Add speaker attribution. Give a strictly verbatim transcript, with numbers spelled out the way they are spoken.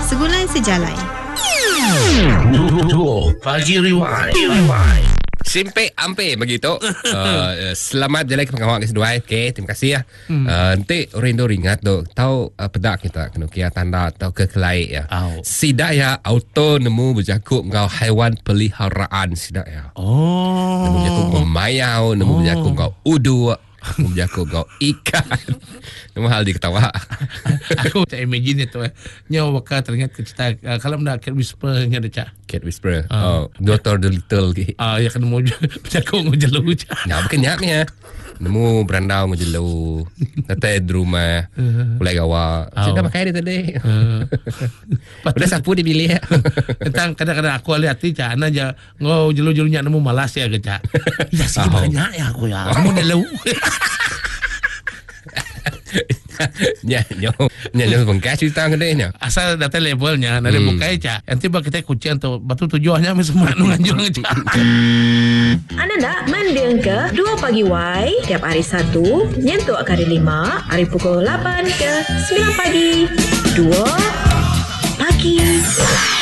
Speaker 1: Segulai sejalai.
Speaker 2: Pagi Rewind. Rewind.
Speaker 3: Simpe ampe begitu. uh, selamat jalan ke pengawal kedua. Okey, terima kasih ya. Hmm. Uh, nanti orang tu ingat tu tahu uh, pedak kita kena kira tanda atau kekelai ya.
Speaker 2: Oh.
Speaker 3: Sidak ya auto nemu berjakup kau haiwan peliharaan sidak ya.
Speaker 2: Oh.
Speaker 3: Nemu berjakup kau mayau, nemu oh. berjakup kau udu, nemu berjakup kau ikan. Nemu hal diketawa.
Speaker 2: Aku tak imagine itu eh. Nyawa bakal teringat ke cerita uh, kalau nak cat whisper nya ada cak.
Speaker 3: Cat whisperer. Uh. Oh, Doctor Dolittle ke.
Speaker 2: Ah, uh, ya kena mau berjakup ngejelu cak.
Speaker 3: Nah, bukan nyaknya. Nemu berandau ngejelu. Tata di rumah. Mulai gawa. Saya dah pakai dia tadi. Uh. Udah sapu dia pilih.
Speaker 2: Tentang kadang-kadang aku lihat hati cak ana aja ngau jelu-jelunya nemu malas ya ke cak. Ya sih oh. banyak ya aku ya. Kamu jelu.
Speaker 3: Nya nyo nya nyo bengkas cerita gede nya.
Speaker 2: Asal data levelnya nade hmm. bukai cak. Nanti bak kita kucian tu batu tujuannya semua nu nganjung cak.
Speaker 1: Anda nak mendeng ke dua pagi Y tiap hari Sabtu nyentuh kali lima hari pukul lapan ke sembilan pagi. dua pagi.